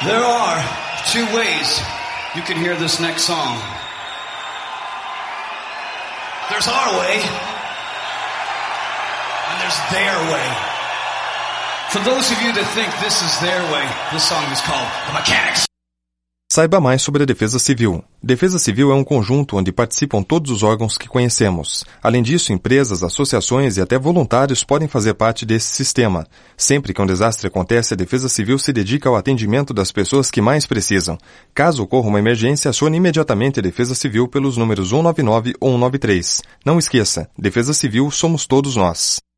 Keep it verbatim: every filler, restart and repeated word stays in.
There are two ways you can hear this next song. There's our way, and there's their way. For those of you that think this is their way, this song is called The Mechanics. Saiba mais sobre a Defesa Civil. Defesa Civil é um conjunto onde participam todos os órgãos que conhecemos. Além disso, empresas, associações e até voluntários podem fazer parte desse sistema. Sempre que um desastre acontece, a Defesa Civil se dedica ao atendimento das pessoas que mais precisam. Caso ocorra uma emergência, acione imediatamente a Defesa Civil pelos números um nove nove ou um nove três. Não esqueça, Defesa Civil somos todos nós.